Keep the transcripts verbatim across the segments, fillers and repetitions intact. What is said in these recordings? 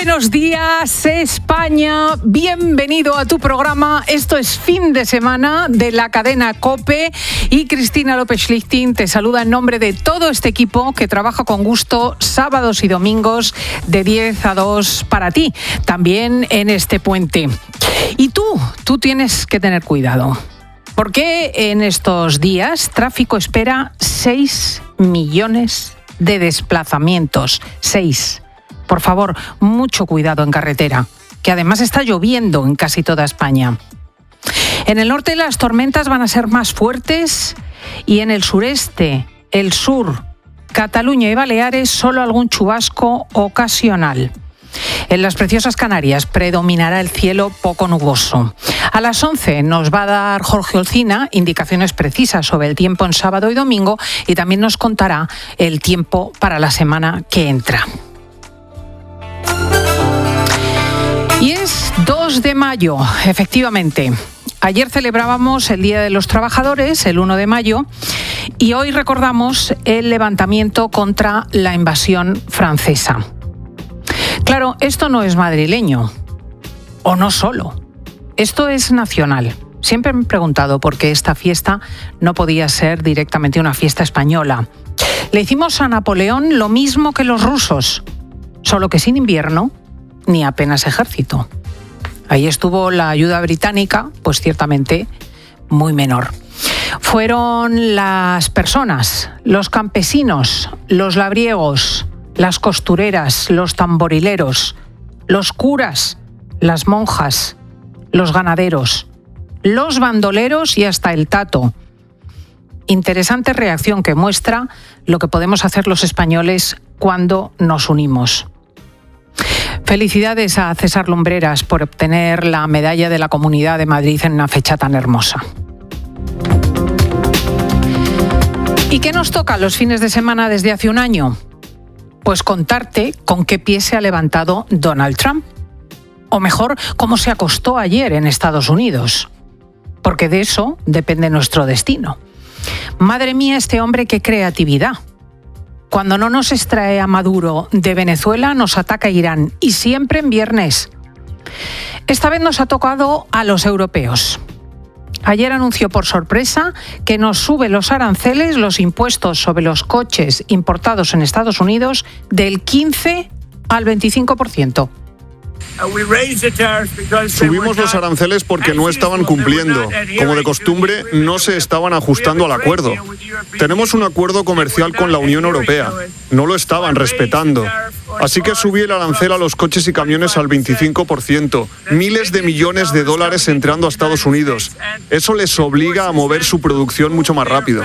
Buenos días, España. Bienvenido a tu programa. Esto es Fin de Semana de la cadena COPE y Cristina López-Schlichting te saluda en nombre de todo este equipo que trabaja con gusto sábados y domingos de diez a dos para ti, también en este puente. Y tú, tú tienes que tener cuidado, porque en estos días tráfico espera seis millones de desplazamientos. seis. Por favor, mucho cuidado en carretera, que además está lloviendo en casi toda España. En el norte las tormentas van a ser más fuertes y en el sureste, el sur, Cataluña y Baleares, solo algún chubasco ocasional. En las preciosas Canarias predominará el cielo poco nuboso. A las once nos va a dar Jorge Olcina indicaciones precisas sobre el tiempo en sábado y domingo y también nos contará el tiempo para la semana que entra. Y es dos de mayo, efectivamente. Ayer celebrábamos el Día de los Trabajadores, el uno de mayo, y hoy recordamos el levantamiento contra la invasión francesa. Claro, esto no es madrileño, o no solo. Esto es nacional. Siempre me he preguntado por qué esta fiesta no podía ser directamente una fiesta española. Le hicimos a Napoleón lo mismo que los rusos, solo que sin invierno ni apenas ejército. Ahí estuvo la ayuda británica, pues ciertamente muy menor. Fueron las personas, los campesinos, los labriegos, las costureras, los tamborileros, los curas, las monjas, los ganaderos, los bandoleros y hasta el tato. Interesante reacción que muestra lo que podemos hacer los españoles cuando nos unimos. Felicidades a César Lumbreras por obtener la medalla de la Comunidad de Madrid en una fecha tan hermosa. ¿Y qué nos toca los fines de semana desde hace un año? Pues contarte con qué pie se ha levantado Donald Trump. O mejor, cómo se acostó ayer en Estados Unidos. Porque de eso depende nuestro destino. Madre mía, este hombre, qué creatividad. Cuando no nos extrae a Maduro de Venezuela, nos ataca Irán, y siempre en viernes. Esta vez nos ha tocado a los europeos. Ayer anunció por sorpresa que nos sube los aranceles, los impuestos sobre los coches importados en Estados Unidos, del quince al veinticinco por ciento. Subimos los aranceles porque no estaban cumpliendo. Como de costumbre, no se estaban ajustando al acuerdo. Tenemos un acuerdo comercial con la Unión Europea. No lo estaban respetando. Así que subí el arancel a los coches y camiones al veinticinco por ciento. Miles de millones de dólares entrando a Estados Unidos. Eso les obliga a mover su producción mucho más rápido.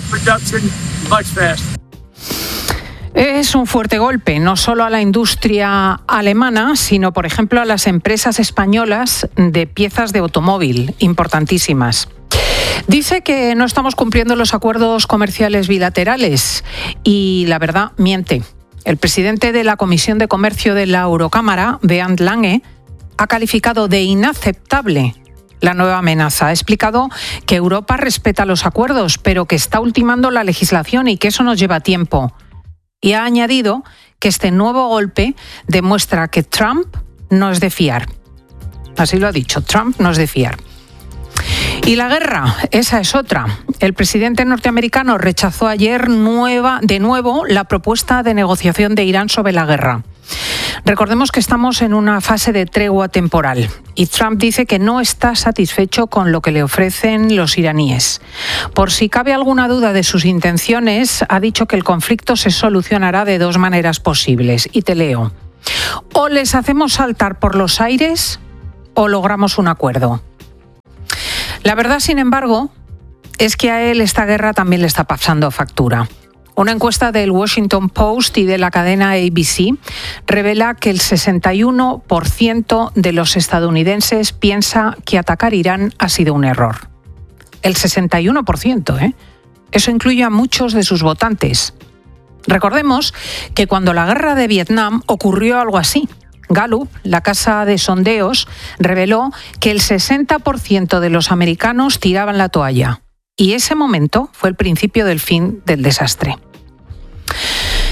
Es un fuerte golpe, no solo a la industria alemana, sino, por ejemplo, a las empresas españolas de piezas de automóvil, importantísimas. Dice que no estamos cumpliendo los acuerdos comerciales bilaterales y, la verdad, miente. El presidente de la Comisión de Comercio de la Eurocámara, Bernd Lange, ha calificado de inaceptable la nueva amenaza. Ha explicado que Europa respeta los acuerdos, pero que está ultimando la legislación y que eso nos lleva tiempo. Y ha añadido que este nuevo golpe demuestra que Trump no es de fiar. Así lo ha dicho, Trump no es de fiar. Y la guerra, esa es otra. El presidente norteamericano rechazó ayer nueva, de nuevo la propuesta de negociación de Irán sobre la guerra. Recordemos que estamos en una fase de tregua temporal y Trump dice que no está satisfecho con lo que le ofrecen los iraníes. Por si cabe alguna duda de sus intenciones, ha dicho que el conflicto se solucionará de dos maneras posibles. Y te leo. O les hacemos saltar por los aires o logramos un acuerdo. La verdad, sin embargo, es que a él esta guerra también le está pasando factura. Una encuesta del Washington Post y de la cadena A B C revela que el sesenta y uno por ciento de los estadounidenses piensa que atacar Irán ha sido un error. El sesenta y uno por ciento, ¿eh? Eso incluye a muchos de sus votantes. Recordemos que cuando la guerra de Vietnam ocurrió algo así. Gallup, la casa de sondeos, reveló que el sesenta por ciento de los americanos tiraban la toalla. Y ese momento fue el principio del fin del desastre.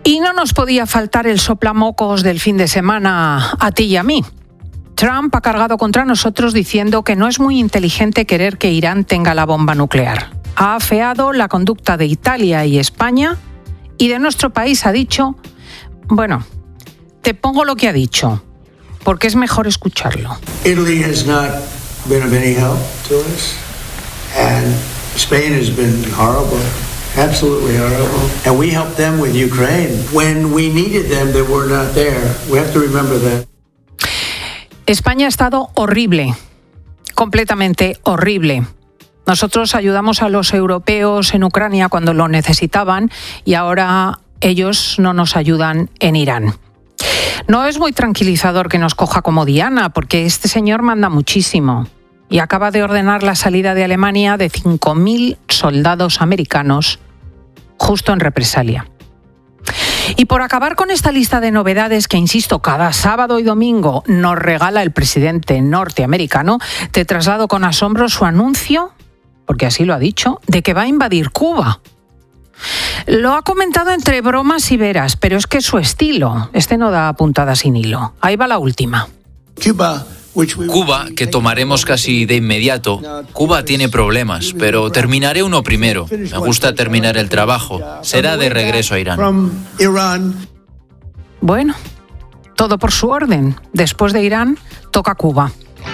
Y no nos podía faltar el soplamocos del fin de semana a ti y a mí. Trump ha cargado contra nosotros diciendo que no es muy inteligente querer que Irán tenga la bomba nuclear. Ha afeado la conducta de Italia y España y de nuestro país ha dicho, bueno, te pongo lo que ha dicho, porque es mejor escucharlo. Italy has not been of any help to us, and Spain has been horrible, absolutely horrible. And we helped them with Ukraine. When we needed them, they were not there. We have to remember that. España ha estado horrible, completamente horrible. Nosotros ayudamos a los europeos en Ucrania cuando lo necesitaban y ahora ellos no nos ayudan en Irán. No es muy tranquilizador que nos coja como diana, porque este señor manda muchísimo y acaba de ordenar la salida de Alemania de cinco mil soldados americanos justo en represalia. Y por acabar con esta lista de novedades que, insisto, cada sábado y domingo nos regala el presidente norteamericano, te traslado con asombro su anuncio, porque así lo ha dicho, de que va a invadir Cuba. Lo ha comentado entre bromas y veras, pero es que es su estilo. Este no da puntada sin hilo. Ahí va la última. Cuba, que tomaremos casi de inmediato. Cuba tiene problemas, pero terminaré uno primero. Me gusta terminar el trabajo. Será de regreso a Irán. Bueno, todo por su orden. Después de Irán, toca Cuba.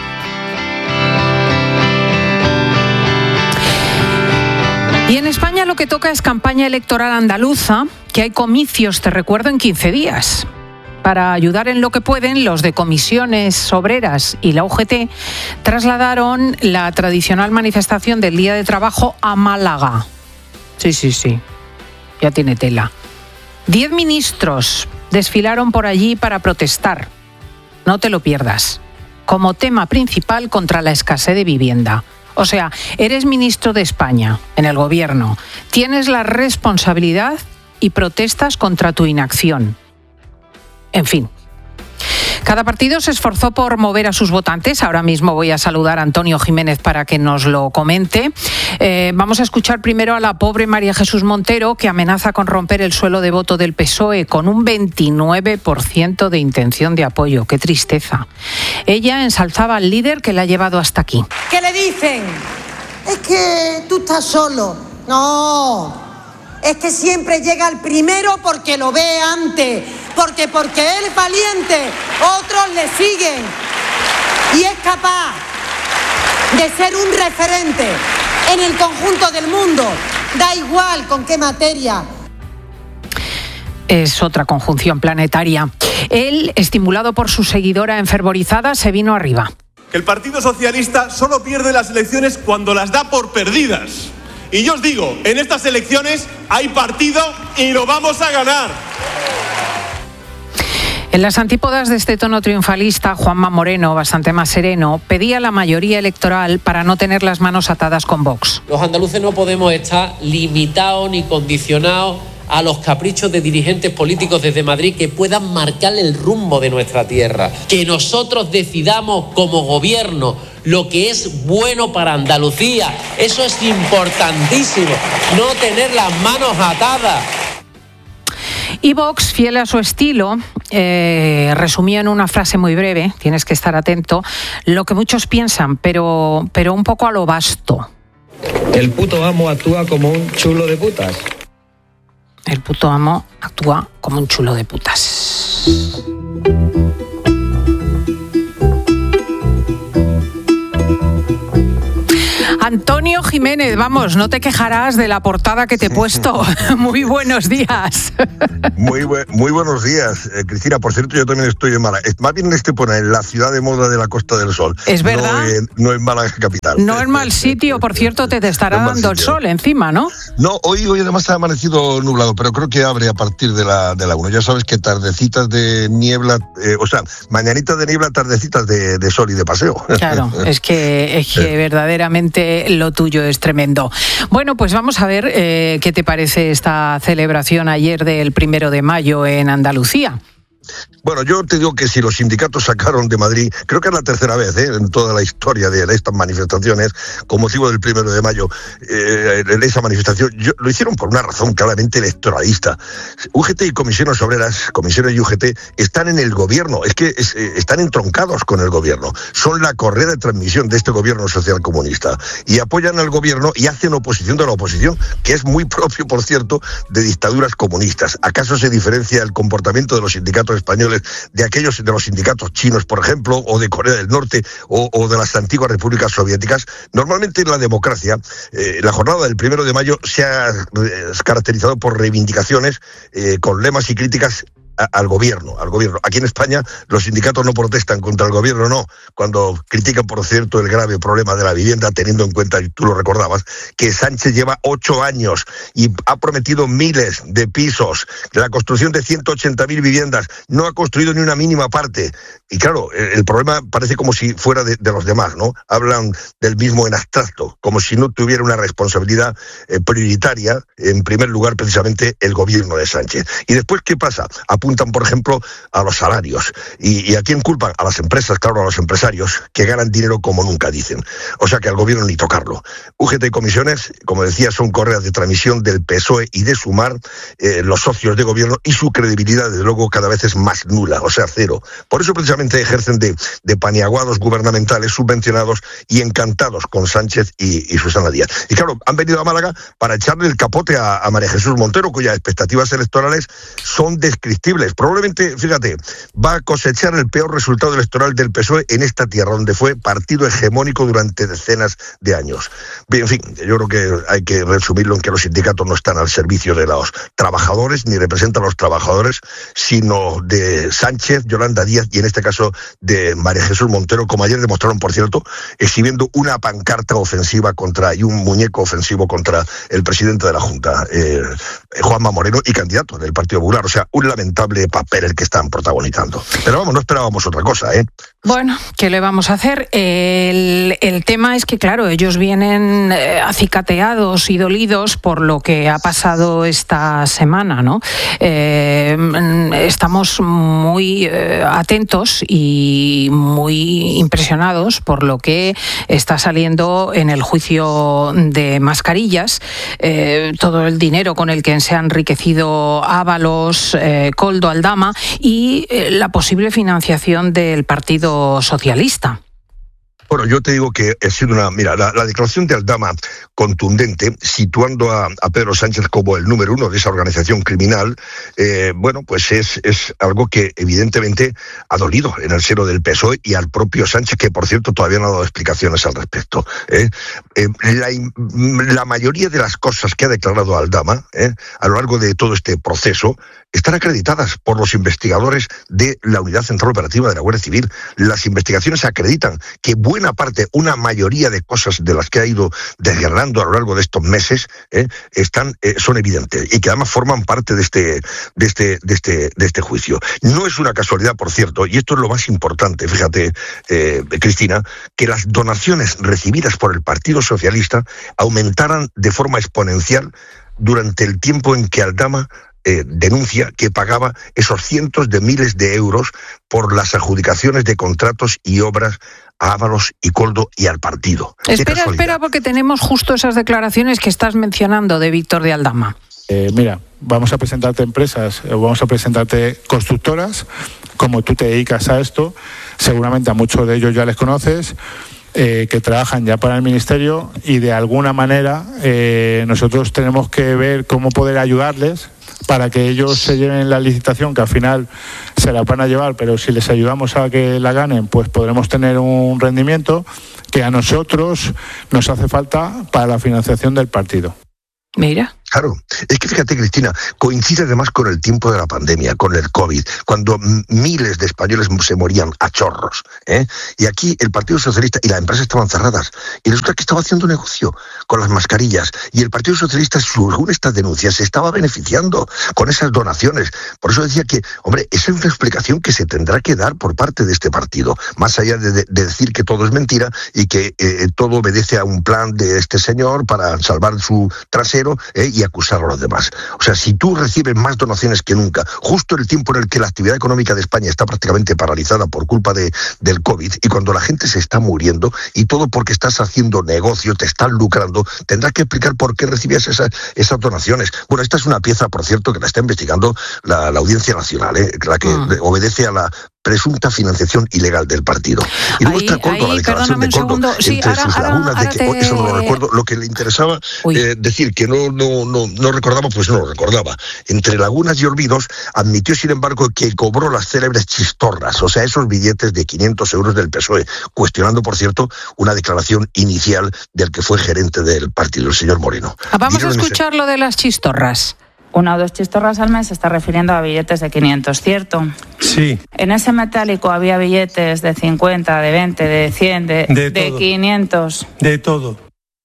Y en España lo que toca es campaña electoral andaluza, que hay comicios, te recuerdo, en quince días. Para ayudar en lo que pueden, los de Comisiones Obreras y la U G T trasladaron la tradicional manifestación del Día de Trabajo a Málaga. Sí, sí, sí, ya tiene tela. Diez ministros desfilaron por allí para protestar. No te lo pierdas. Como tema principal contra la escasez de vivienda. O sea, eres ministro de España, en el gobierno, tienes la responsabilidad y protestas contra tu inacción. En fin, cada partido se esforzó por mover a sus votantes. Ahora mismo voy a saludar a Antonio Jiménez para que nos lo comente. Eh, vamos a escuchar primero a la pobre María Jesús Montero, que amenaza con romper el suelo de voto del P S O E con un veintinueve por ciento de intención de apoyo. ¡Qué tristeza! Ella ensalzaba al líder que la ha llevado hasta aquí. ¿Qué le dicen? Es que tú estás solo. No, es que siempre llega el primero porque lo ve antes, porque porque él es valiente, otros le siguen y es capaz de ser un referente en el conjunto del mundo, da igual con qué materia. Es otra conjunción planetaria. Él, estimulado por su seguidora enfervorizada, se vino arriba. Que el Partido Socialista solo pierde las elecciones cuando las da por perdidas. Y yo os digo, en estas elecciones hay partido y lo vamos a ganar. En las antípodas de este tono triunfalista, Juanma Moreno, bastante más sereno, pedía la mayoría electoral para no tener las manos atadas con Vox. Los andaluces no podemos estar limitados ni condicionados a los caprichos de dirigentes políticos desde Madrid que puedan marcar el rumbo de nuestra tierra. Que nosotros decidamos como gobierno lo que es bueno para Andalucía. Eso es importantísimo, no tener las manos atadas. Y Vox, fiel a su estilo, eh, resumió en una frase muy breve, tienes que estar atento, lo que muchos piensan, pero, pero un poco a lo vasto. El puto amo actúa como un chulo de putas. El puto amo actúa como un chulo de putas. Antonio Jiménez, vamos, no te quejarás de la portada que te he puesto. Muy buenos días. Muy, bu- muy buenos días, eh, Cristina. Por cierto, yo también estoy en Málaga. Más bien este pone en la ciudad de moda de la Costa del Sol. Es verdad. No en, no en Málaga capital. No en mal sitio, por cierto, te, te estará no dando el sol encima, ¿no? No, hoy, hoy además ha amanecido nublado, pero creo que abre a partir de la de la una. Ya sabes que tardecitas de niebla, eh, o sea, mañanitas de niebla, tardecitas de, de sol y de paseo. Claro, es que, es que verdaderamente lo tuyo es tremendo. Bueno, pues vamos a ver eh, qué te parece esta celebración ayer del primero de mayo en Andalucía. Bueno, yo te digo que si los sindicatos sacaron de Madrid, creo que es la tercera vez ¿eh? en toda la historia de estas manifestaciones, con motivo del primero de mayo, eh, en esa manifestación, yo, lo hicieron por una razón claramente electoralista. U G T y Comisiones Obreras, Comisiones y U G T, están en el gobierno, es que es, eh, están entroncados con el gobierno, son la correa de transmisión de este gobierno social comunista, y apoyan al gobierno y hacen oposición de la oposición, que es muy propio, por cierto, de dictaduras comunistas. ¿Acaso se diferencia el comportamiento de los sindicatos españoles de aquellos de los sindicatos chinos, por ejemplo, o de Corea del Norte, o, o de las antiguas repúblicas soviéticas? Normalmente en la democracia, eh, la jornada del primero de mayo se ha eh, caracterizado por reivindicaciones eh, con lemas y críticas al gobierno, al gobierno. Aquí en España los sindicatos no protestan contra el gobierno, no, cuando critican, por cierto, el grave problema de la vivienda, teniendo en cuenta, y tú lo recordabas, que Sánchez lleva ocho años y ha prometido miles de pisos, la construcción de ciento ochenta mil viviendas, no ha construido ni una mínima parte. Y claro, el problema parece como si fuera de, de los demás, ¿no? Hablan del mismo en abstracto, como si no tuviera una responsabilidad eh, prioritaria, en primer lugar, precisamente, el gobierno de Sánchez. ¿Y después qué pasa? Apuntan, por ejemplo, a los salarios. ¿Y, y a quién culpan? A las empresas, claro, a los empresarios, que ganan dinero como nunca, dicen. O sea que al gobierno ni tocarlo. U G T y Comisiones, como decía, son correas de transmisión del P S O E y de Sumar, eh, los socios de gobierno, y su credibilidad, desde luego, cada vez es más nula, o sea, cero. Por eso, precisamente, ejercen de, de paniaguados gubernamentales subvencionados y encantados con Sánchez y, y Susana Díaz. Y claro, han venido a Málaga para echarle el capote a, a María Jesús Montero, cuyas expectativas electorales son descriptibles. Probablemente, fíjate, va a cosechar el peor resultado electoral del P S O E en esta tierra, donde fue partido hegemónico durante decenas de años. Bien, en fin, yo creo que hay que resumirlo en que los sindicatos no están al servicio de los trabajadores, ni representan a los trabajadores, sino de Sánchez, Yolanda Díaz, y en este caso de María Jesús Montero, como ayer demostraron, por cierto, exhibiendo una pancarta ofensiva contra, y un muñeco ofensivo contra el presidente de la Junta, eh, Juanma Moreno, y candidato del Partido Popular. O sea, un lamentable papel el que están protagonizando. Pero vamos, no esperábamos otra cosa, ¿eh? Bueno, ¿qué le vamos a hacer? El, el tema es que, claro, ellos vienen eh, acicateados y dolidos por lo que ha pasado esta semana, ¿no? Eh, estamos muy eh, atentos y muy impresionados por lo que está saliendo en el juicio de mascarillas, eh, todo el dinero con el que se ha enriquecido Ábalos, eh, Koldo, Aldama, y eh, la posible financiación del Partido Socialista. Bueno, yo te digo que ha sido una... Mira, la, la declaración de Aldama, contundente, situando a, a Pedro Sánchez como el número uno de esa organización criminal, eh, bueno, pues es, es algo que evidentemente ha dolido en el seno del P S O E y al propio Sánchez, que por cierto todavía no ha dado explicaciones al respecto. ¿eh? Eh, la, la mayoría de las cosas que ha declarado Aldama ¿eh? a lo largo de todo este proceso están acreditadas por los investigadores de la Unidad Central Operativa de la Guardia Civil. Las investigaciones acreditan que buena parte, una mayoría de cosas de las que ha ido desgranando a lo largo de estos meses, eh, están, eh, son evidentes y que además forman parte de este, de este, de este, de este juicio. No es una casualidad, por cierto, y esto es lo más importante, fíjate, eh, Cristina, que las donaciones recibidas por el Partido Socialista aumentaran de forma exponencial durante el tiempo en que Aldama Eh, denuncia que pagaba esos cientos de miles de euros por las adjudicaciones de contratos y obras a Ábalos y Koldo y al partido. Espera, espera, porque tenemos justo esas declaraciones que estás mencionando de Víctor de Aldama. Eh, mira, vamos a presentarte empresas, eh, vamos a presentarte constructoras, como tú te dedicas a esto, seguramente a muchos de ellos ya les conoces, Eh, que trabajan ya para el Ministerio, y de alguna manera eh, nosotros tenemos que ver cómo poder ayudarles para que ellos se lleven la licitación, que al final se la van a llevar, pero si les ayudamos a que la ganen, pues podremos tener un rendimiento que a nosotros nos hace falta para la financiación del partido. Mira. Claro, es que fíjate, Cristina, coincide además con el tiempo de la pandemia, con el COVID, cuando miles de españoles se morían a chorros, ¿eh? Y aquí el Partido Socialista y la empresa estaban cerradas, y resulta que estaba haciendo negocio con las mascarillas, y el Partido Socialista, según estas denuncias, se estaba beneficiando con esas donaciones. Por eso decía que, hombre, esa es una explicación que se tendrá que dar por parte de este partido, más allá de, de, de decir que todo es mentira y que eh, todo obedece a un plan de este señor para salvar su trasero, ¿eh? y acusar a los demás. O sea, si tú recibes más donaciones que nunca, justo en el tiempo en el que la actividad económica de España está prácticamente paralizada por culpa de, del COVID, y cuando la gente se está muriendo, y todo porque estás haciendo negocio, te estás lucrando, tendrás que explicar por qué recibías esas, esas donaciones. Bueno, esta es una pieza, por cierto, que la está investigando la, la Audiencia Nacional, ¿eh? La que mm. obedece a la presunta financiación ilegal del partido. Y luego ahí, está Coldo, la declaración de Coldo, sí, entre ahora, sus lagunas ahora, de que, te... eso no lo recuerdo, lo que le interesaba eh, decir, que no, no, no, no recordaba, pues no lo recordaba. Entre lagunas y olvidos, admitió, sin embargo, que cobró las célebres chistorras, o sea, esos billetes de quinientos euros del P S O E, cuestionando, por cierto, una declaración inicial del que fue gerente del partido, el señor Moreno. Vamos Vieron a escuchar ese... lo de las chistorras. Una o dos chistorras al mes se está refiriendo a billetes de quinientos, ¿cierto? Sí. En ese metálico había billetes de cincuenta, de veinte, de cien, de, de, de quinientos. De todo.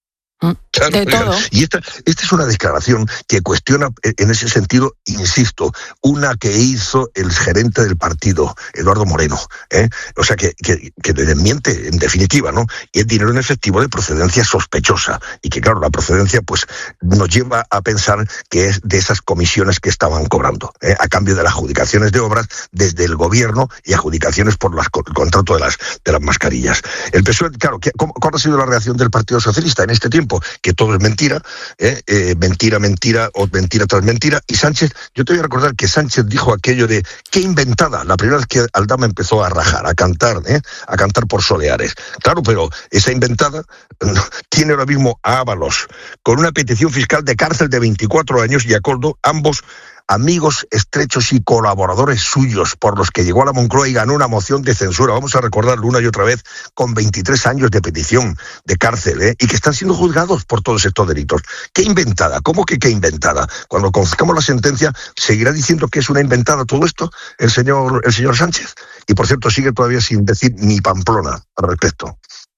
Claro, de todo. Y esta, esta es una declaración que cuestiona, en ese sentido, insisto, una que hizo el gerente del partido, Eduardo Moreno, ¿eh? O sea, que, que, que desmiente, en definitiva, ¿no? Y es dinero en efectivo de procedencia sospechosa, y que, claro, la procedencia, pues, nos lleva a pensar que es de esas comisiones que estaban cobrando, ¿eh? A cambio de las adjudicaciones de obras desde el gobierno y adjudicaciones por las, el contrato de las, de las mascarillas. El P S O E, claro, ¿cómo, ¿cuál ha sido la reacción del Partido Socialista en este tiempo? Que todo es mentira, ¿eh? Eh, mentira, mentira, o mentira tras mentira. Y Sánchez, yo te voy a recordar que Sánchez dijo aquello de qué inventada, la primera vez que Aldama empezó a rajar, a cantar, ¿eh? a cantar por soleares. Claro, pero esa inventada tiene ahora mismo a Ábalos con una petición fiscal de cárcel de veinticuatro años y a Coldo, ambos amigos estrechos y colaboradores suyos, por los que llegó a la Moncloa y ganó una moción de censura. Vamos a recordarlo una y otra vez, con veintitrés años de petición de cárcel, ¿eh? Y que están siendo juzgados por todos estos delitos. ¿Qué inventada? ¿Cómo que qué inventada? Cuando conozcamos la sentencia, ¿seguirá diciendo que es una inventada todo esto el señor, el señor Sánchez? Y por cierto, sigue todavía sin decir ni Pamplona al respecto.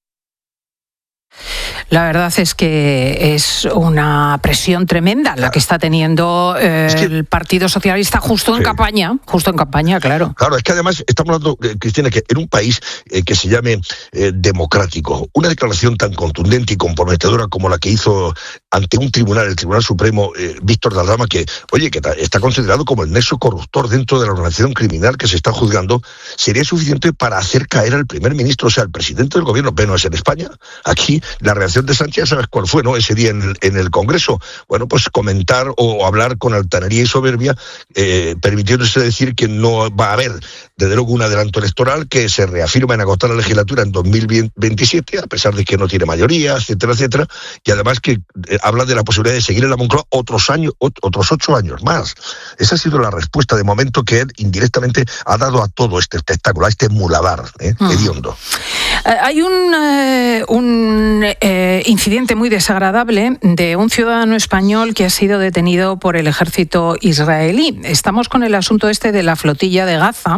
La verdad es que es una presión tremenda la que está teniendo eh, es que, el Partido Socialista justo en sí. campaña, justo en campaña, claro. Claro, es que además estamos hablando, eh, Cristina, que en un país eh, que se llame eh, democrático, una declaración tan contundente y comprometedora como la que hizo ante un tribunal, el Tribunal Supremo, eh, Víctor de Aldama, que, oye, que está considerado como el nexo corruptor dentro de la organización criminal que se está juzgando, sería suficiente para hacer caer al primer ministro, o sea, al presidente del gobierno, pero no es en España. Aquí la reacción de Sánchez, ¿sabes cuál fue, no? Ese día en el, en el Congreso. Bueno, pues comentar o hablar con altanería y soberbia, eh, permitiéndose decir que no va a haber, desde luego, un adelanto electoral, que se reafirma en agotar la legislatura en dos mil veintisiete, a pesar de que no tiene mayoría, etcétera, etcétera, y además que eh, habla de la posibilidad de seguir en la Moncloa otros años, otros ocho años más. Esa ha sido la respuesta de momento que él indirectamente ha dado a todo este espectáculo, a este muladar, ¿eh? Mm. hediondo. Eh, hay un, eh, un eh, incidente muy desagradable de un ciudadano español que ha sido detenido por el ejército israelí. Estamos con el asunto este de la flotilla de Gaza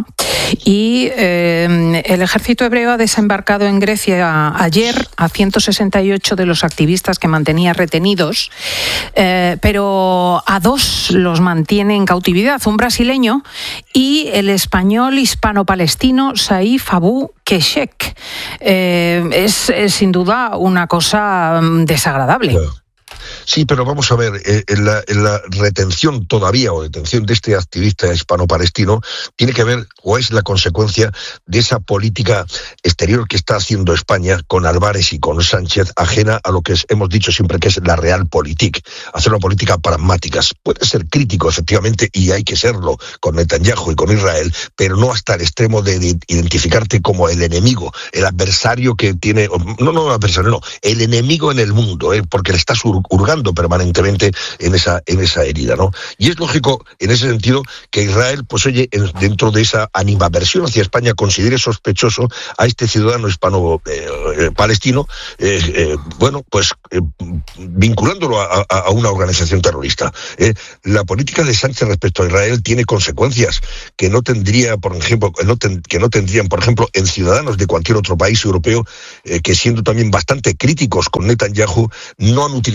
y eh, el ejército hebreo ha desembarcado en Grecia ayer a ciento sesenta y ocho de los activistas que mantenía retenidos, eh, pero a dos los mantiene en cautividad, un brasileño y el español hispano-palestino Saif Abu Keshek. Eh, es, es sin duda una cosa desagradable. Bueno. Sí, pero vamos a ver, eh, en, la, en la retención todavía o detención de este activista hispano-palestino tiene que ver o es la consecuencia de esa política exterior que está haciendo España con Álvarez y con Sánchez, ajena a lo que es, hemos dicho siempre que es la realpolitik, hacer una política pragmática. Puede ser crítico, efectivamente, y hay que serlo con Netanyahu y con Israel, pero no hasta el extremo de, de identificarte como el enemigo, el adversario que tiene, no, no el adversario, no, el enemigo en el mundo, eh, porque le estás hurgando permanentemente en esa en esa herida, ¿no? Y es lógico, en ese sentido, que Israel, pues oye, en, dentro de esa animadversión hacia España, considere sospechoso a este ciudadano hispano-palestino, eh, eh, eh, bueno, pues eh, vinculándolo a, a, a una organización terrorista. Eh, la política de Sánchez respecto a Israel tiene consecuencias que no tendría, por ejemplo, no ten, que no tendrían, por ejemplo, en ciudadanos de cualquier otro país europeo, eh, que siendo también bastante críticos con Netanyahu, no han utilizado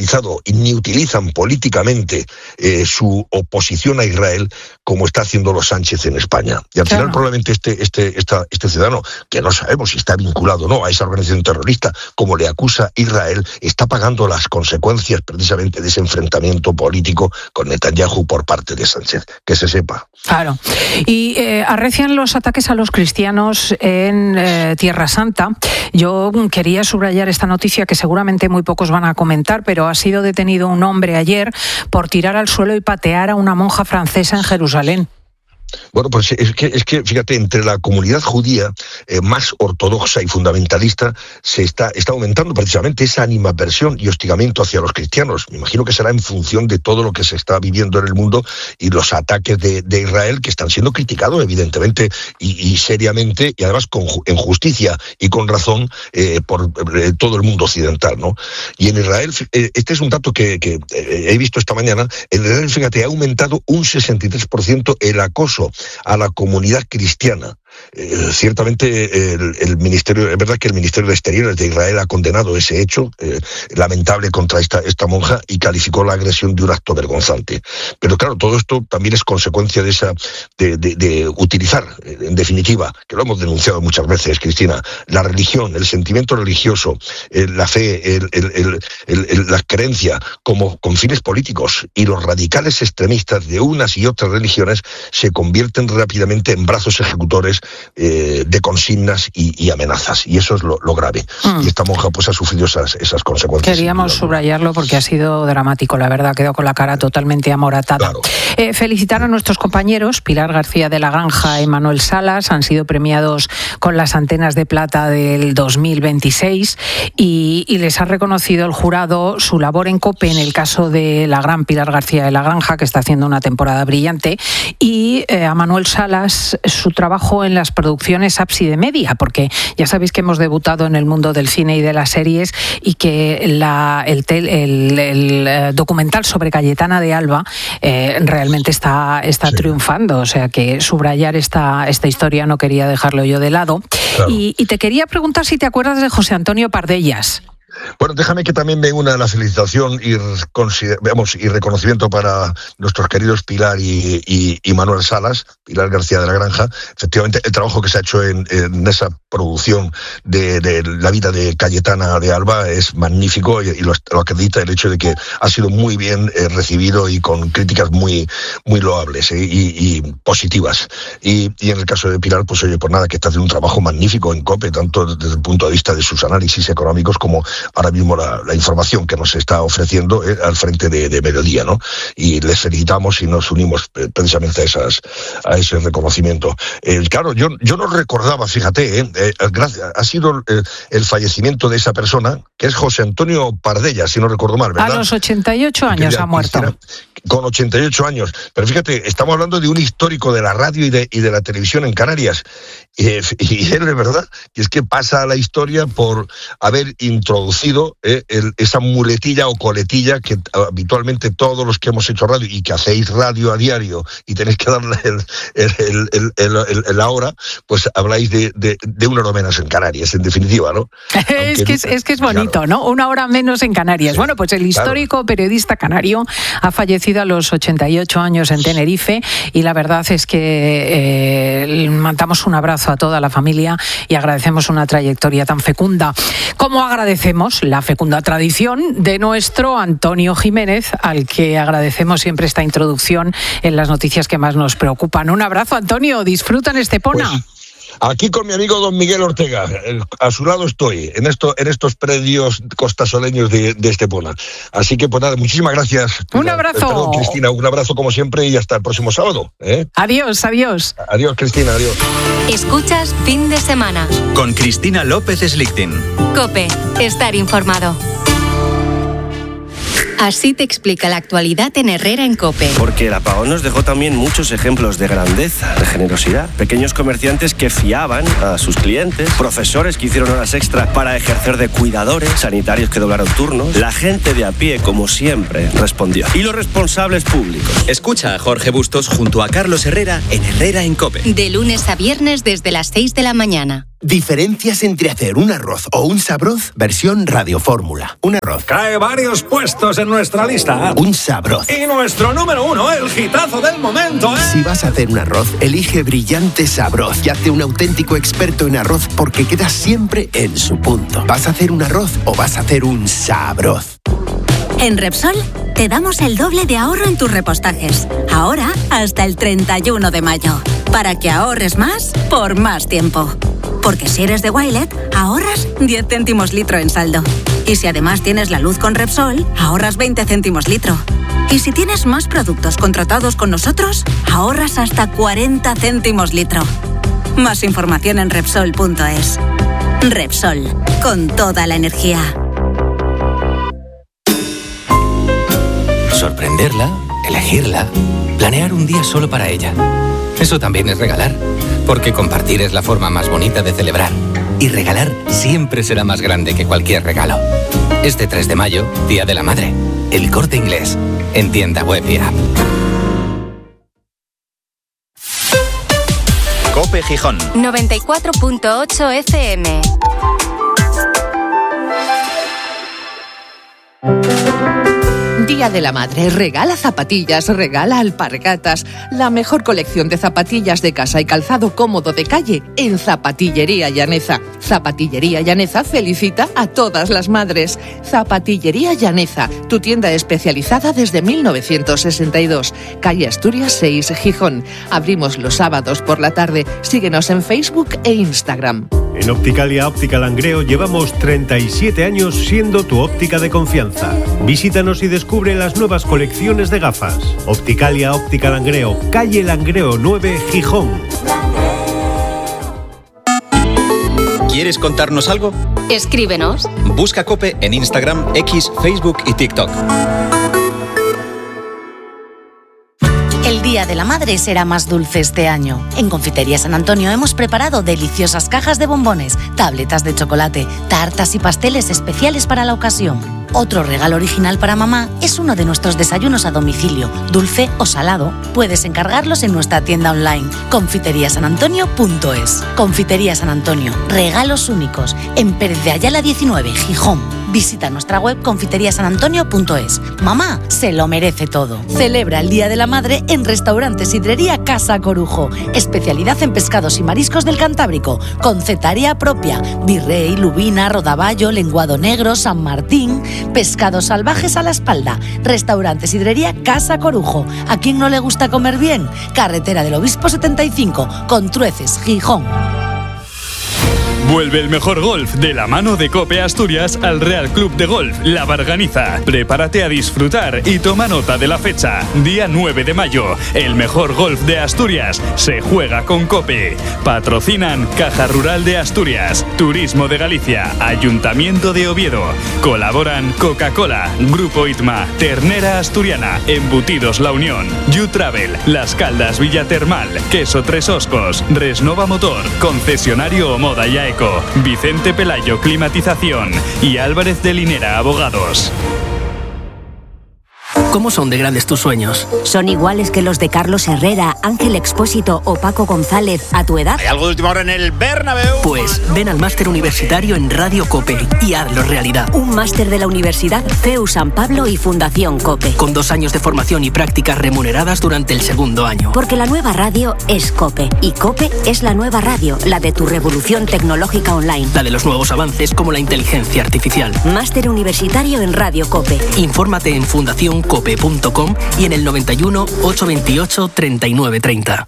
ni utilizan políticamente eh, su oposición a Israel como está haciendo los Sánchez en España. Y al claro. final probablemente este, este, esta, este ciudadano, que no sabemos si está vinculado o no a esa organización terrorista, como le acusa Israel, está pagando las consecuencias precisamente de ese enfrentamiento político con Netanyahu por parte de Sánchez. Que se sepa. Claro. Y eh, arrecian los ataques a los cristianos en eh, Tierra Santa. Yo quería subrayar esta noticia que seguramente muy pocos van a comentar, pero ha sido detenido un hombre ayer por tirar al suelo y patear a una monja francesa en Jerusalén. Bueno, pues es que, es que fíjate, entre la comunidad judía eh, más ortodoxa y fundamentalista se está, está aumentando precisamente esa animadversión y hostigamiento hacia los cristianos. Me imagino que será en función de todo lo que se está viviendo en el mundo y los ataques de, de Israel, que están siendo criticados evidentemente y, y seriamente, y además con en justicia y con razón eh, por eh, todo el mundo occidental, ¿no? Y en Israel, eh, este es un dato que, que eh, he visto esta mañana, en Israel, fíjate, ha aumentado un sesenta y tres por ciento el acoso a la comunidad cristiana. Eh, ciertamente el, el ministerio, es verdad que el Ministerio de Exteriores de Israel ha condenado ese hecho eh, lamentable contra esta, esta monja y calificó la agresión de un acto vergonzante. Pero claro, todo esto también es consecuencia de esa de, de, de utilizar, en definitiva, que lo hemos denunciado muchas veces, Cristina, la religión, el sentimiento religioso, eh, la fe, el, el, el, el, el, la creencia como con fines políticos, y los radicales extremistas de unas y otras religiones se convierten rápidamente en brazos ejecutores Eh, de consignas y, y amenazas, y eso es lo, lo grave. Mm. Y esta monja pues ha sufrido esas, esas consecuencias. Queríamos subrayarlo porque ha sido dramático, la verdad, quedó con la cara totalmente amoratada. Claro. Eh, felicitar a nuestros compañeros, Pilar García de la Granja y Manuel Salas, han sido premiados con las Antenas de Plata del dos mil veintiséis y, y les ha reconocido el jurado su labor en COPE en el caso de la gran Pilar García de la Granja, que está haciendo una temporada brillante, y eh, a Manuel Salas su trabajo en las producciones Ábside Media, porque ya sabéis que hemos debutado en el mundo del cine y de las series y que la, el, tel, el, el documental sobre Cayetana de Alba eh, realmente está, está sí. triunfando, o sea que subrayar esta, esta historia no quería dejarlo yo de lado. Claro. Y, y te quería preguntar si te acuerdas de José Antonio Pardellas. Bueno, déjame que también me una la felicitación y, vamos, y reconocimiento para nuestros queridos Pilar y, y, y Manuel Salas, Pilar García de la Granja. Efectivamente, el trabajo que se ha hecho en, en esa producción de, de la vida de Cayetana de Alba es magnífico, y, y lo, lo acredita el hecho de que ha sido muy bien eh, recibido y con críticas muy, muy loables eh, y, y positivas. Y, y en el caso de Pilar, pues oye, pues nada, que está haciendo un trabajo magnífico en COPE, tanto desde el punto de vista de sus análisis económicos como ahora mismo la, la información que nos está ofreciendo eh, al frente de, de Mediodía, ¿no? Y les felicitamos y nos unimos eh, precisamente a esas a ese reconocimiento. Eh, claro, yo, yo no recordaba, fíjate, eh, eh, gracias, ha sido eh, el fallecimiento de esa persona, que es José Antonio Pardellas, si no recuerdo mal, ¿verdad? A los ochenta y ocho años ha muerto. Con ochenta y ocho años. Pero fíjate, estamos hablando de un histórico de la radio y de, y de la televisión en Canarias. Eh, y él, de verdad, es que pasa a la historia por haber introducido eh, el, esa muletilla o coletilla que habitualmente todos los que hemos hecho radio y que hacéis radio a diario y tenéis que darle el, el, el, el, el, el, el la hora, pues habláis de, de, de una hora menos en Canarias, en definitiva, ¿no? es, que es, es que es bonito, claro. ¿No? Una hora menos en Canarias. Sí, bueno, pues el histórico claro. periodista canario ha fallecido a los ochenta y ocho años en Tenerife, y la verdad es que eh, mandamos un abrazo a toda la familia y agradecemos una trayectoria tan fecunda, como agradecemos la fecunda tradición de nuestro Antonio Jiménez, al que agradecemos siempre esta introducción en las noticias que más nos preocupan. Un abrazo, Antonio, disfruta en Estepona. Pues... Aquí con mi amigo don Miguel Ortega, a su lado estoy, en esto, en estos predios costasoleños de, de Estepona. Así que pues nada, muchísimas gracias. Un abrazo. Perdón, Cristina, un abrazo como siempre y hasta el próximo sábado. ¿eh? Adiós, adiós. Adiós, Cristina, adiós. Escuchas Fin de Semana. Con Cristina López Slichting. COPE, estar informado. Así te explica la actualidad en Herrera en COPE. Porque el apagón nos dejó también muchos ejemplos de grandeza, de generosidad. Pequeños comerciantes que fiaban a sus clientes, profesores que hicieron horas extra para ejercer de cuidadores, sanitarios que doblaron turnos. La gente de a pie, como siempre, respondió. Y los responsables públicos. Escucha a Jorge Bustos junto a Carlos Herrera en Herrera en COPE. De lunes a viernes desde las seis de la mañana. Diferencias entre hacer un arroz o un sabroz, versión radiofórmula. Un arroz. Cae varios puestos en nuestra lista. Un sabroz. Y nuestro número uno, el hitazo del momento, ¿eh? Si vas a hacer un arroz, elige Brillante Sabroz y hazte un auténtico experto en arroz porque quedas siempre en su punto. ¿Vas a hacer un arroz o vas a hacer un sabroz? En Repsol te damos el doble de ahorro en tus repostajes. Ahora hasta el treinta y uno de mayo. Para que ahorres más por más tiempo. Porque si eres de Wilet, ahorras diez céntimos litro en saldo. Y si además tienes la luz con Repsol, ahorras veinte céntimos litro. Y si tienes más productos contratados con nosotros, ahorras hasta cuarenta céntimos litro. Más información en Repsol punto es. Repsol, con toda la energía. Sorprenderla, elegirla, planear un día solo para ella. Eso también es regalar, porque compartir es la forma más bonita de celebrar. Y regalar siempre será más grande que cualquier regalo. Este tres de mayo, Día de la Madre. El Corte Inglés, en tienda web y app. COPE Gijón. noventa y cuatro punto ocho F M. Día de la Madre, regala zapatillas, regala alpargatas, la mejor colección de zapatillas de casa y calzado cómodo de calle en Zapatillería Llaneza. Zapatillería Llaneza felicita a todas las madres. Zapatillería Llaneza, tu tienda especializada desde mil novecientos sesenta y dos, calle Asturias seis, Gijón. Abrimos los sábados por la tarde. Síguenos en Facebook e Instagram. En Opticalia Óptica Langreo llevamos treinta y siete años siendo tu óptica de confianza. Visítanos y descubre las nuevas colecciones de gafas. Opticalia Óptica Langreo, calle Langreo nueve, Gijón. ¿Quieres contarnos algo? Escríbenos. Busca COPE en Instagram, X, Facebook y TikTok. El Día de la Madre será más dulce este año. En Confitería San Antonio hemos preparado deliciosas cajas de bombones, tabletas de chocolate, tartas y pasteles especiales para la ocasión. Otro regalo original para mamá es uno de nuestros desayunos a domicilio, dulce o salado. Puedes encargarlos en nuestra tienda online, confitería san antonio punto es. Confitería San Antonio, regalos únicos, en Pérez de Ayala diecinueve, Gijón. Visita nuestra web confitería san antonio punto es. Mamá se lo merece todo. Celebra el Día de la Madre en Restaurante Sidrería Casa Corujo. Especialidad en pescados y mariscos del Cantábrico, con cetaria propia, virrey, lubina, rodaballo, lenguado negro, San Martín, pescados salvajes a la espalda. Restaurante Sidrería Casa Corujo. ¿A quién no le gusta comer bien? Carretera del Obispo setenta y cinco, con Trueces, Gijón. Vuelve el mejor golf de la mano de COPE Asturias al Real Club de Golf La Barganiza. Prepárate a disfrutar y toma nota de la fecha. Día nueve de mayo. El mejor golf de Asturias se juega con COPE. Patrocinan Caja Rural de Asturias, Turismo de Galicia, Ayuntamiento de Oviedo. Colaboran Coca-Cola, Grupo Itma, Ternera Asturiana, Embutidos La Unión, You Travel, Las Caldas Villa Termal, Queso Tres Oscos, Resnova Motor, Concesionario Moda y Eco, Vicente Pelayo Climatización y Álvarez de Linera Abogados. ¿Cómo son de grandes tus sueños? ¿Son iguales que los de Carlos Herrera, Ángel Expósito o Paco González a tu edad? ¿Hay algo de última hora en el Bernabéu? Pues ven al máster universitario en Radio COPE y hazlo realidad. Un máster de la Universidad C E U San Pablo y Fundación COPE. Con dos años de formación y prácticas remuneradas durante el segundo año. Porque la nueva radio es COPE y COPE es la nueva radio, la de tu revolución tecnológica online. La de los nuevos avances como la inteligencia artificial. Máster universitario en Radio COPE. Infórmate en fundación cope punto com y en el noventa y uno, ochocientos veintiocho, treinta y nueve treinta.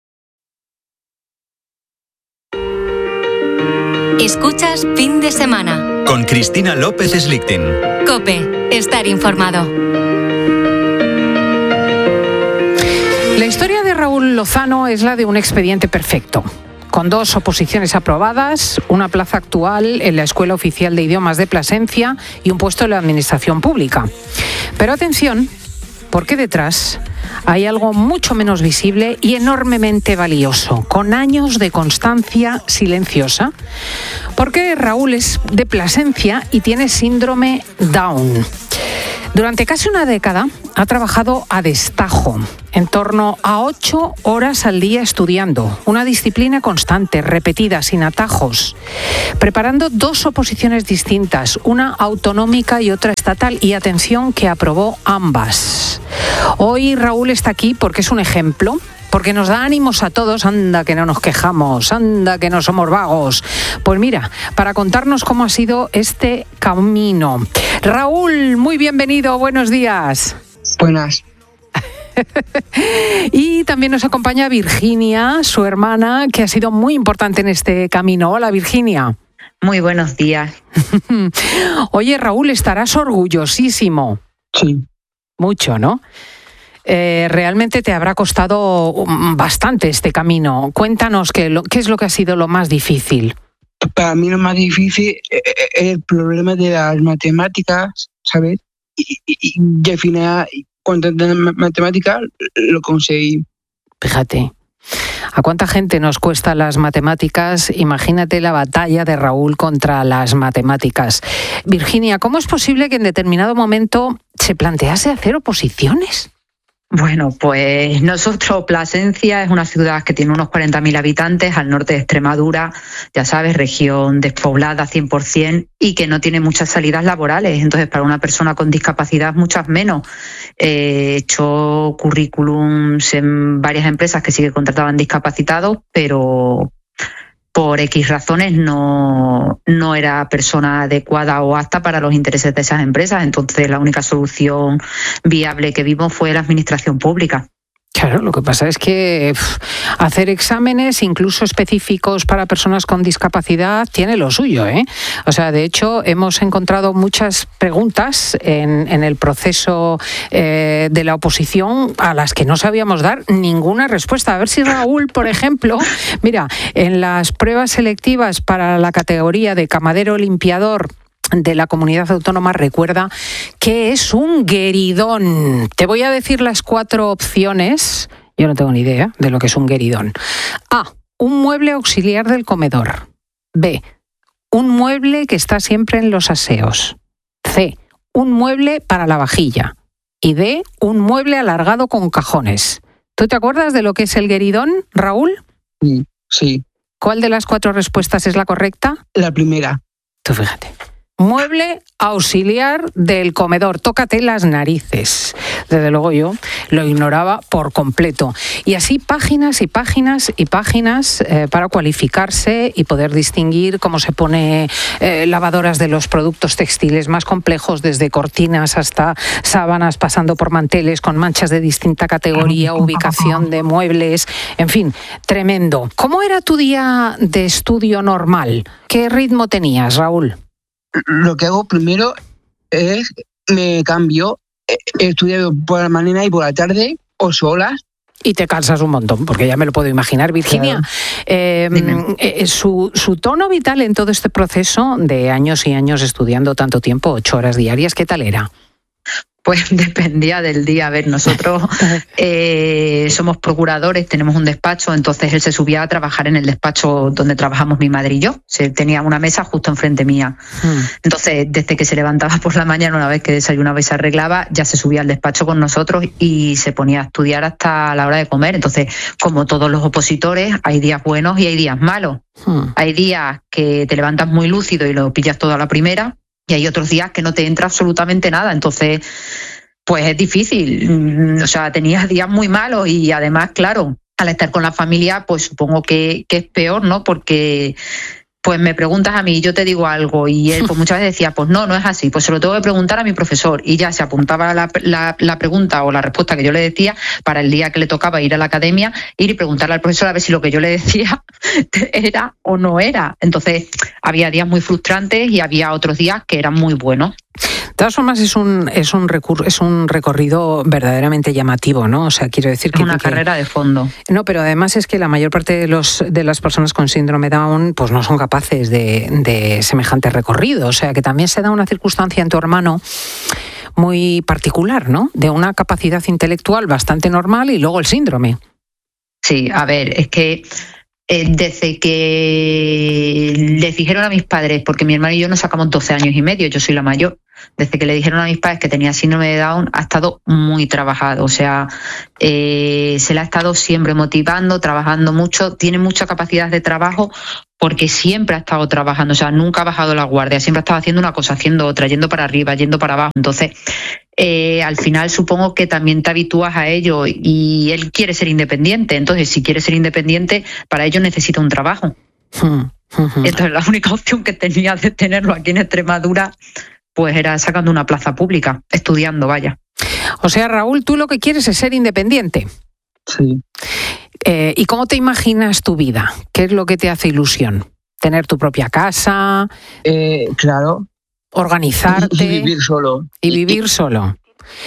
Escuchas Fin de Semana. Con Cristina López Slichting. COPE, estar informado. La historia de Raúl Lozano es la de un expediente perfecto. Con dos oposiciones aprobadas, una plaza actual en la Escuela Oficial de Idiomas de Plasencia y un puesto en la Administración Pública. Pero atención, porque detrás hay algo mucho menos visible y enormemente valioso, con años de constancia silenciosa. Porque Raúl es de Plasencia y tiene síndrome Down. Durante casi una década ha trabajado a destajo, en torno a ocho horas al día estudiando, una disciplina constante, repetida, sin atajos, preparando dos oposiciones distintas, una autonómica y otra estatal, y atención que aprobó ambas. Hoy Raúl está aquí porque es un ejemplo, porque nos da ánimos a todos. Anda que no nos quejamos, anda que no somos vagos. Pues mira, para contarnos cómo ha sido este camino. Raúl, muy bienvenido, buenos días. Buenas. Y también nos acompaña Virginia, su hermana, que ha sido muy importante en este camino. Hola, Virginia. Muy buenos días. Oye, Raúl, estarás orgullosísimo. Sí. Mucho, ¿no? Eh, realmente te habrá costado bastante este camino. Cuéntanos qué, lo, qué es lo que ha sido lo más difícil. Para mí lo más difícil es el problema de las matemáticas, ¿sabes? Y, y, y al final, cuando entré en matemáticas, lo conseguí. Fíjate, ¿a cuánta gente nos cuesta las matemáticas? Imagínate la batalla de Raúl contra las matemáticas. Virginia, ¿cómo es posible que en determinado momento se plantease hacer oposiciones? Bueno, pues nosotros, Plasencia es una ciudad que tiene unos cuarenta mil habitantes al norte de Extremadura, ya sabes, región despoblada cien por ciento y que no tiene muchas salidas laborales. Entonces, para una persona con discapacidad, muchas menos. He hecho currículums en varias empresas que sí que contrataban discapacitados, pero por X razones no, no era persona adecuada o apta para los intereses de esas empresas. Entonces la única solución viable que vimos fue la administración pública. Claro, lo que pasa es que pff, hacer exámenes, incluso específicos para personas con discapacidad, tiene lo suyo, ¿eh? O sea, de hecho, hemos encontrado muchas preguntas en, en el proceso eh, de la oposición a las que no sabíamos dar ninguna respuesta. A ver si Raúl, por ejemplo, mira, en las pruebas selectivas para la categoría de camarero limpiador de la comunidad autónoma, recuerda que es un gueridón. Te voy a decir las cuatro opciones. Yo no tengo ni idea de lo que es un gueridón. A, un mueble auxiliar del comedor. B, un mueble que está siempre en los aseos. C, un mueble para la vajilla. Y D, un mueble alargado con cajones. ¿Tú te acuerdas de lo que es el gueridón, Raúl? Sí, sí. ¿Cuál de las cuatro respuestas es la correcta? La primera. Tú fíjate. Mueble auxiliar del comedor. Tócate las narices. Desde luego yo lo ignoraba por completo. Y así páginas y páginas y páginas eh, para cualificarse y poder distinguir cómo se pone eh, lavadoras de los productos textiles más complejos, desde cortinas hasta sábanas, pasando por manteles con manchas de distinta categoría, ubicación de muebles, en fin, tremendo. ¿Cómo era tu día de estudio normal? ¿Qué ritmo tenías, Raúl? Lo que hago primero es, me cambio, estudio por la mañana y por la tarde, ocho horas. Y te cansas un montón, porque ya me lo puedo imaginar. Virginia, claro. eh, eh, su, su tono vital en todo este proceso de años y años estudiando tanto tiempo, ocho horas diarias, ¿qué tal era? Pues dependía del día. A ver, nosotros eh, somos procuradores, tenemos un despacho, entonces él se subía a trabajar en el despacho donde trabajamos mi madre y yo. Se tenía una mesa justo enfrente mía. Hmm. Entonces, desde que se levantaba por la mañana, una vez que desayunaba y se arreglaba, ya se subía al despacho con nosotros y se ponía a estudiar hasta la hora de comer. Entonces, como todos los opositores, hay días buenos y hay días malos. Hmm. Hay días que te levantas muy lúcido y lo pillas todo a la primera. Y hay otros días que no te entra absolutamente nada. Entonces, pues es difícil. O sea, tenías días muy malos y además, claro, al estar con la familia, pues supongo que, que es peor, ¿no? Porque pues me preguntas a mí, yo te digo algo y él pues muchas veces decía, pues no, no es así, pues se lo tengo que preguntar a mi profesor y ya se apuntaba la, la, la pregunta o la respuesta que yo le decía para el día que le tocaba ir a la academia, ir y preguntarle al profesor a ver si lo que yo le decía era o no era. Entonces había días muy frustrantes y había otros días que eran muy buenos. De todas formas, es un es un recur- es un recorrido verdaderamente llamativo, ¿no? O sea, quiero decir que... Una que, carrera de fondo. No, pero además es que la mayor parte de los de las personas con síndrome Down pues no son capaces de, de semejante recorrido. O sea, que también se da una circunstancia en tu hermano muy particular, ¿no? De una capacidad intelectual bastante normal y luego el síndrome. Sí, a ver, es que... Eh, desde que les dijeron a mis padres, porque mi hermano y yo nos sacamos doce años y medio, yo soy la mayor, desde que le dijeron a mis padres que tenía síndrome de Down, ha estado muy trabajado. O sea, eh, se le ha estado siempre motivando, trabajando mucho, tiene mucha capacidad de trabajo porque siempre ha estado trabajando, o sea, nunca ha bajado la guardia, siempre ha estado haciendo una cosa, haciendo otra, yendo para arriba, yendo para abajo. Entonces, eh, al final supongo que también te habitúas a ello y él quiere ser independiente. Entonces, si quiere ser independiente, para ello necesita un trabajo. Hmm. Entonces la única opción que tenía de tenerlo aquí en Extremadura pues era sacando una plaza pública, estudiando, vaya. O sea, Raúl, tú lo que quieres es ser independiente. Sí. Eh, ¿Y cómo te imaginas tu vida? ¿Qué es lo que te hace ilusión? ¿Tener tu propia casa? Eh, claro. ¿Organizarte? Y vivir solo. Y vivir solo.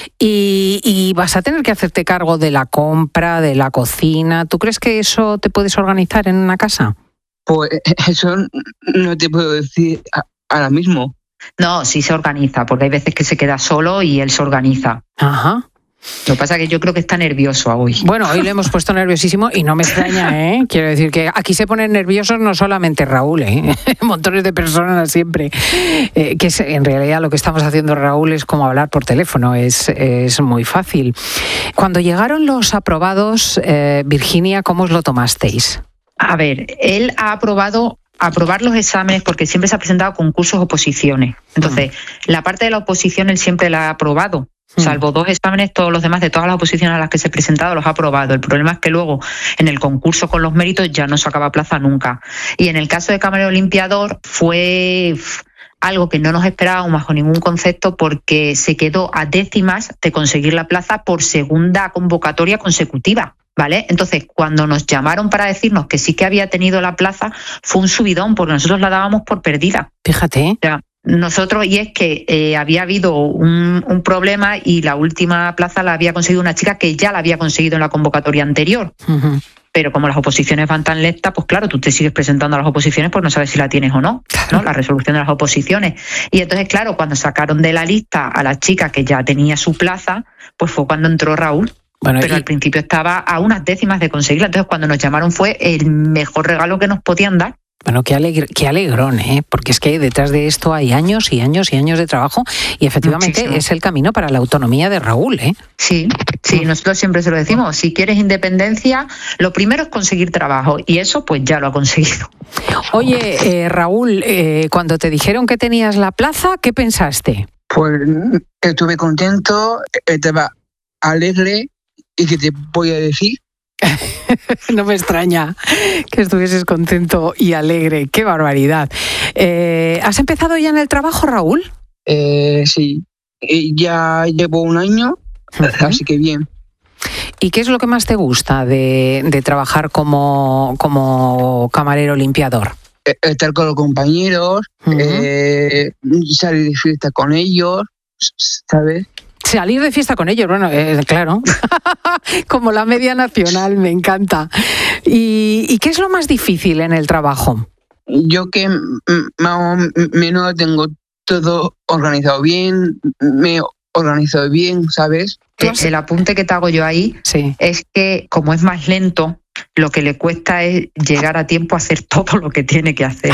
Y, y vas a tener que hacerte cargo de la compra, de la cocina. ¿Tú crees que eso te puedes organizar en una casa? Pues eso no te puedo decir ahora mismo. No, sí se organiza, porque hay veces que se queda solo y él se organiza. Ajá. Lo que pasa es que yo creo que está nervioso hoy. Bueno, hoy le hemos puesto nerviosísimo y no me extraña, ¿eh? Quiero decir que aquí se ponen nerviosos no solamente Raúl, ¿eh? Montones de personas siempre. Eh, que es, en realidad lo que estamos haciendo, Raúl, es como hablar por teléfono, es, es muy fácil. Cuando llegaron los aprobados, eh, Virginia, ¿cómo os lo tomasteis? A ver, él ha aprobado aprobar los exámenes porque siempre se ha presentado concursos oposiciones. Entonces, mm. la parte de la oposición él siempre la ha aprobado. Mm. Salvo dos exámenes, todos los demás de todas las oposiciones a las que se ha presentado los ha aprobado. El problema es que luego en el concurso con los méritos ya no sacaba plaza nunca. Y en el caso de camarero limpiador fue algo que no nos esperábamos bajo ningún concepto porque se quedó a décimas de conseguir la plaza por segunda convocatoria consecutiva. ¿Vale? Entonces, cuando nos llamaron para decirnos que sí que había tenido la plaza, fue un subidón, porque nosotros la dábamos por perdida. Fíjate. O sea, nosotros, y es que eh, había habido un, un problema y la última plaza la había conseguido una chica que ya la había conseguido en la convocatoria anterior. Uh-huh. Pero como las oposiciones van tan lentas, pues claro, tú te sigues presentando a las oposiciones, pues no sabes si la tienes o no, ¿no? La resolución de las oposiciones. Y entonces, claro, cuando sacaron de la lista a la chica que ya tenía su plaza, pues fue cuando entró Raúl. Bueno, pero y... al principio estaba a unas décimas de conseguirla. Entonces, cuando nos llamaron fue el mejor regalo que nos podían dar. Bueno, qué, alegr- qué alegrón, ¿eh? Porque es que detrás de esto hay años y años y años de trabajo y efectivamente Muchísimo. Es el camino para la autonomía de Raúl, ¿eh? Sí, sí, nosotros siempre se lo decimos. Si quieres independencia, lo primero es conseguir trabajo y eso pues ya lo ha conseguido. Oye, eh, Raúl, eh, cuando te dijeron que tenías la plaza, ¿qué pensaste? Pues estuve contento, estaba alegre. ¿Y qué te voy a decir? No me extraña que estuvieses contento y alegre. ¡Qué barbaridad! Eh, ¿Has empezado ya en el trabajo, Raúl? Eh, sí, ya llevo un año, uh-huh. así que bien. ¿Y qué es lo que más te gusta de, de trabajar como, como camarero limpiador? Estar con los compañeros, uh-huh. eh, salir de fiesta con ellos, ¿sabes? Salir de fiesta con ellos, bueno, eh, claro, como la media nacional, me encanta. ¿Y, ¿Y qué es lo más difícil en el trabajo? Yo que más o menos tengo todo organizado bien, me he organizado bien, ¿sabes? El, el apunte que te hago yo ahí sí. es que como es más lento, lo que le cuesta es llegar a tiempo a hacer todo lo que tiene que hacer.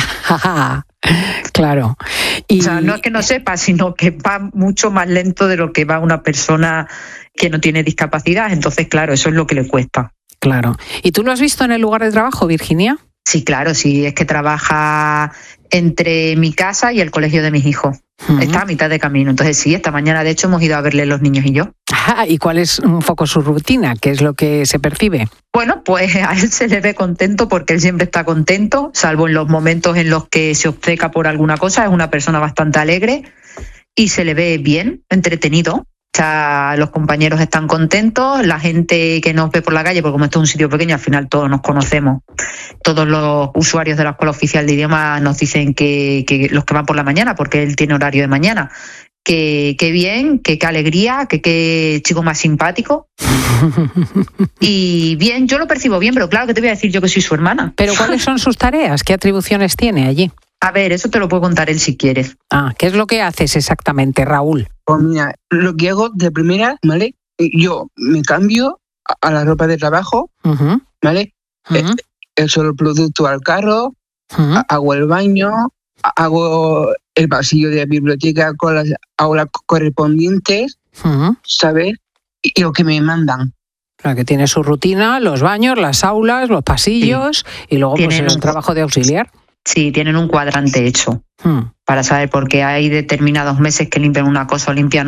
Claro. Y... O sea, no es que no sepa, sino que va mucho más lento de lo que va una persona que no tiene discapacidad. Entonces, claro, eso es lo que le cuesta. Claro. ¿Y tú lo has visto en el lugar de trabajo, Virginia? Sí, claro, sí. Es que trabaja entre mi casa y el colegio de mis hijos. Uh-huh. Está a mitad de camino. Entonces, sí, esta mañana, de hecho, hemos ido a verle los niños y yo. Ajá, ¿y cuál es un poco su rutina? ¿Qué es lo que se percibe? Bueno, pues a él se le ve contento porque él siempre está contento, salvo en los momentos en los que se obceca por alguna cosa. Es una persona bastante alegre y se le ve bien, entretenido. O sea, los compañeros están contentos, la gente que nos ve por la calle, porque como esto es un sitio pequeño, al final todos nos conocemos. Todos los usuarios de la Escuela Oficial de Idiomas nos dicen que, que los que van por la mañana, porque él tiene horario de mañana, que qué bien, que qué alegría, que qué chico más simpático. Y bien, yo lo percibo bien, pero claro que te voy a decir yo que soy su hermana. ¿Pero cuáles son sus tareas? ¿Qué atribuciones tiene allí? A ver, eso te lo puedo contar él si quieres. Ah, ¿qué es lo que haces exactamente, Raúl? Pues mira, lo que hago de primera, ¿vale? Yo me cambio a la ropa de trabajo, uh-huh. ¿vale? Uh-huh. Echo el producto al carro, uh-huh. hago el baño, hago el pasillo de la biblioteca con las aulas correspondientes, uh-huh. ¿sabes? Y lo que me mandan. Claro, que tiene su rutina, los baños, las aulas, los pasillos, sí. Y luego pues el un... trabajo de auxiliar. Sí, tienen un cuadrante hecho hmm. para saber, porque hay determinados meses que limpian una cosa o limpian